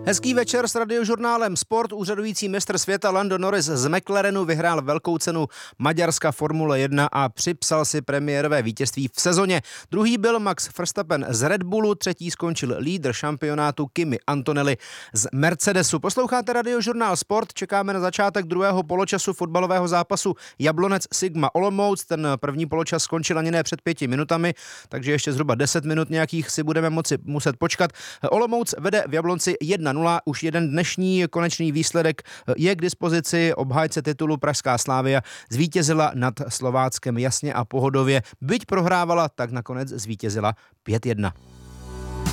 Hezký večer s Radiožurnálem Sport. Úřadující mistr světa Lando Norris z McLarenu vyhrál velkou cenu Maďarska Formule 1 a připsal si premiérové vítězství v sezóně. Druhý byl Max Verstappen z Red Bullu, třetí skončil lídr šampionátu Kimi Antonelli z Mercedesu. Posloucháte Radiožurnál Sport, čekáme na začátek druhého poločasu fotbalového zápasu Jablonec Sigma Olomouc. Ten první poločas skončil ani ne před 5 minutami, takže ještě zhruba 10 minut nějakých si budeme muset počkat. Olomouc vede v Jablonci 1-0, už jeden dnešní konečný výsledek je k dispozici. Obhájce titulu Pražská Slavia zvítězila nad Slováckem jasně a pohodově. Byť prohrávala, tak nakonec zvítězila 5-1.